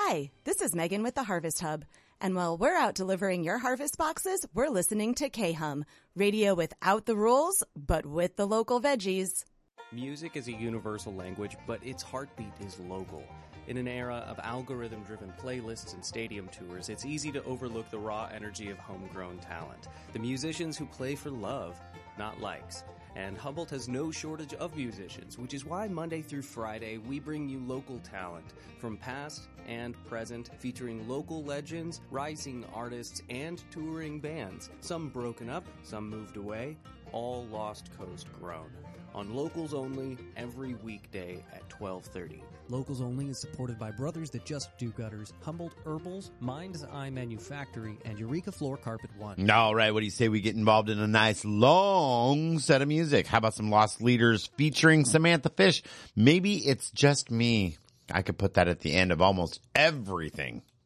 Hi, this is Megan with the Harvest Hub. And while we're out delivering your harvest boxes, we're listening to K-Hum, radio without the rules, but with the local veggies. Music is a universal language, but its heartbeat is local. In an era of algorithm-driven playlists and stadium tours, it's easy to overlook the raw energy of homegrown talent. The musicians who play for love, not likes. And Humboldt has no shortage of musicians, which is why Monday through Friday we bring you local talent from past and present, featuring local legends, rising artists, and touring bands. Some broken up, some moved away, all Lost Coast grown. On Locals Only, every weekday at 12:30. Locals Only is supported by Brothers That Just Do Gutters, Humboldt Herbals, Mind's Eye Manufactory, and Eureka Floor Carpet One. All right, what do you say we get involved in a nice long set of music? How about some Lost Leaders featuring Samantha Fish? Maybe It's Just Me. I could put that at the end of almost everything.